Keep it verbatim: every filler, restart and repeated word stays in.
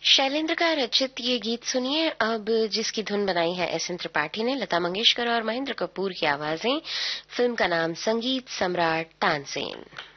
शैलेंद्र का रचित ये गीत सुनिए अब, जिसकी धुन बनाई है एस एन त्रिपाठी ने, लता मंगेशकर और महेंद्र कपूर की आवाजें। फिल्म का नाम संगीत सम्राट तानसेन।